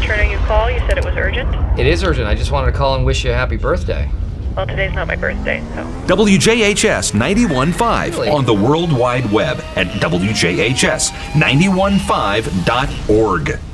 returning your call. You said it was urgent? It is urgent. I just wanted to call and wish you a happy birthday. Well, today's not my birthday, so... WJHS 91.5 Really? on the World Wide Web at WJHS915.org.